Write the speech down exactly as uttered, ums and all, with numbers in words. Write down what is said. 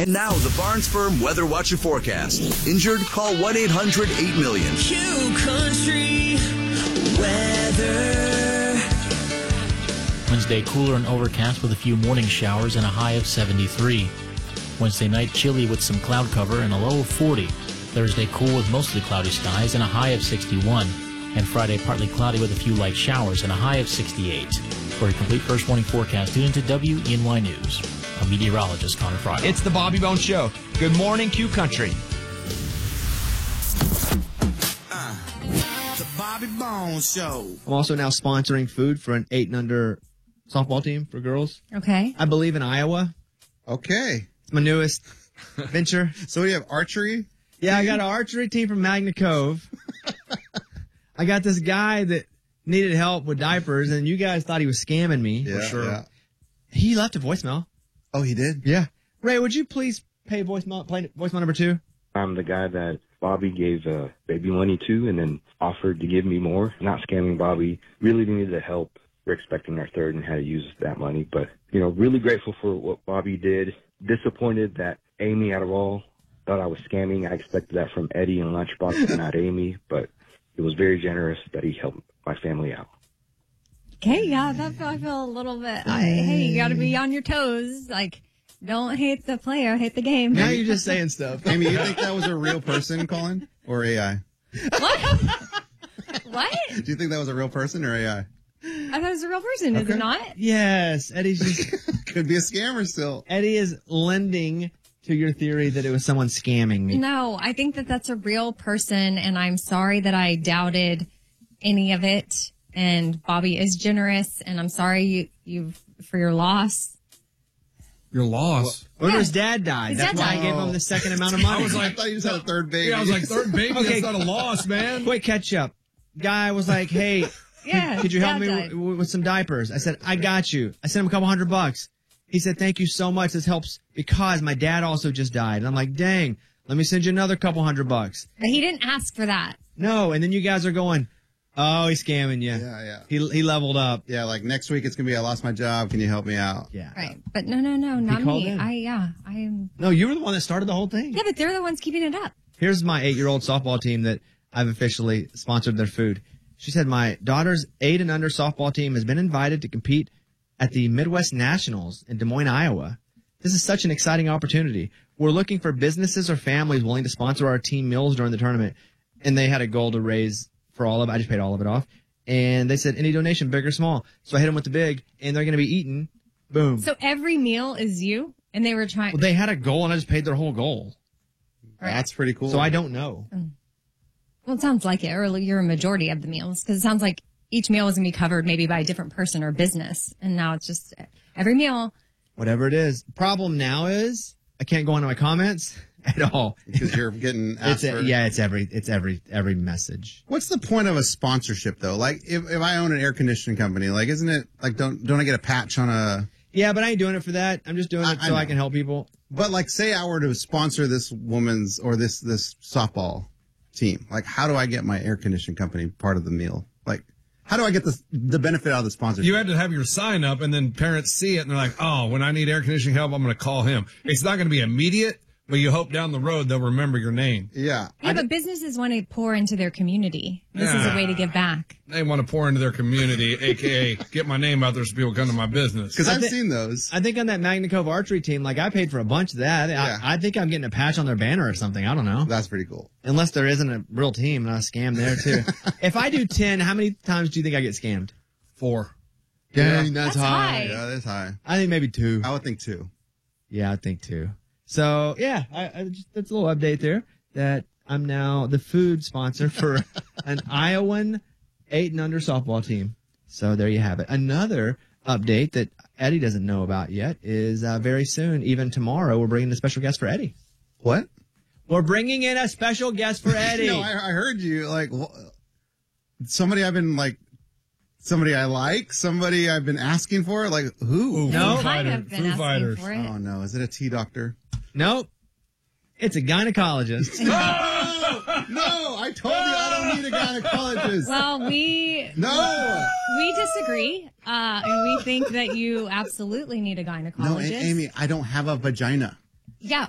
And now, the Barnes Firm Weather Watch and Forecast. Injured? Call one eight hundred eight million. Q Country Weather. Wednesday, cooler and overcast with a few morning showers and a high of seventy-three. Wednesday night, chilly with some cloud cover and a low of forty. Thursday, cool with mostly cloudy skies and a high of sixty-one. And Friday, partly cloudy with a few light showers and a high of sixty-eight. For a complete first warning forecast, tune into W E N Y News. I'm meteorologist Connor Fryer. It's the Bobby Bones Show. Good morning, Q Country. Uh, the Bobby Bones Show. I'm also now sponsoring food for an eight and under softball team for girls. Okay. I believe in Iowa. Okay. It's my newest venture. So we have archery? Yeah, I got an archery team from Magna Cove. I got this guy that needed help with diapers, and you guys thought he was scamming me. Yeah, for sure. Yeah. He left a voicemail. Oh, he did? Yeah. Ray, would you please pay voicemail, play voicemail number two? I'm the guy that Bobby gave uh, baby money to and then offered to give me more. Not scamming Bobby. Really needed the help. We're expecting our third and how to use that money. But, you know, really grateful for what Bobby did. Disappointed that Amy, out of all, thought I was scamming. I expected that from Eddie and Lunchbox and not Amy. But it was very generous that he helped my family out. Okay, yeah, that, I feel a little bit, I, hey, you got to be on your toes. Like, don't hate the player, hate the game. Now you're just saying stuff. Amy, you think that was a real person calling or A I? What? What? Do you think that was a real person or A I? I thought it was a real person, is Okay. it not? Yes, Eddie's just... Could be a scammer still. Eddie is lending to your theory that it was someone scamming me. No, I think that that's a real person, and I'm sorry that I doubted any of it. And Bobby is generous, and I'm sorry you, you for your loss. Your loss. Well, Yeah. his dad died. His That's dad why died. I gave him the second amount of money. I was like, I thought you just had a third baby. Yeah, I was like, third baby, Okay. that's not a loss, man. Quick catch up. Guy was like, hey, Yeah, could you help dad me died. w- with some diapers? I said, I got you. I sent him a couple hundred bucks. He said, thank you so much. This helps because my dad also just died. And I'm like, dang, let me send you another couple hundred bucks. But he didn't ask for that. No, and then you guys are going, oh, he's scamming you. Yeah, yeah. He he leveled up. Yeah, like next week it's going to be, I lost my job. Can you help me out? Yeah. Right. But no, no, no, not called me. in. I, yeah, I am. No, you were the one that started the whole thing. Yeah, but they're the ones keeping it up. Here's my eight-year-old softball team that I've officially sponsored their food. She said, my daughter's eight and under softball team has been invited to compete at the Midwest Nationals in Des Moines, Iowa. This is such an exciting opportunity. We're looking for businesses or families willing to sponsor our team meals during the tournament. And they had a goal to raise for all of it. I just paid all of it off. And they said, any donation, big or small. So I hit them with the big, and they're going to be eaten. Boom. So every meal is you, and they were trying. Well, they had a goal, and I just paid their whole goal. Right. That's pretty cool. So I don't know. Well, it sounds like it, or you're a majority of the meals, because it sounds like each meal is going to be covered maybe by a different person or business, and now it's just every meal. Whatever it is. Problem now is I can't go into my comments at all. Because you're getting It's asked a, for... yeah, it's every it's every every message. What's the point of a sponsorship though? Like if, if I own an air conditioning company, like isn't it like don't don't I get a patch on a Yeah, but I ain't doing it for that. I'm just doing I- it I so I know. can help people. But like say I were to sponsor this woman's or this this softball team. Like how do I get my air conditioning company part of the meal? Like how do I get the the benefit out of the sponsorship? You had to have your sign up, and then parents see it, and they're like, oh, when I need air conditioning help, I'm going to call him. It's not going to be immediate, but you hope down the road they'll remember your name. Yeah. Yeah, but businesses want to pour into their community. This is Yeah. a way to give back. They want to pour into their community, a k a get my name out there so people come to my business. Because I I've thi- seen those. I think on that Magna Cove archery team, like I paid for a bunch of that. Yeah. I, I think I'm getting a patch on their banner or something. I don't know. That's pretty cool. Unless there isn't a real team and I scam there too. If I do ten, how many times do you think I get scammed? Four. Dang, That's high. Yeah, that's high. I think maybe two. I would think two. Yeah, I think two. So yeah, I, I just, that's a little update there that I'm now the food sponsor for an Iowan eight and under softball team. So there you have it. Another update that Eddie doesn't know about yet is uh, very soon, even tomorrow, we're bringing a special guest for Eddie. What? We're bringing in a special guest for Eddie. No, I, I heard you. Like wh- somebody I've been like, somebody I like, somebody I've been asking for. Like who? No. Foo, Kind Fighter, of been Foo asking Fighters. for it. Oh no, is it a tea doctor? Nope. It's a gynecologist. Oh, no, I told you I don't need a gynecologist. Well, we No. we disagree, uh, and we think that you absolutely need a No, gynecologist. A- Amy, I don't have a vagina. Yeah,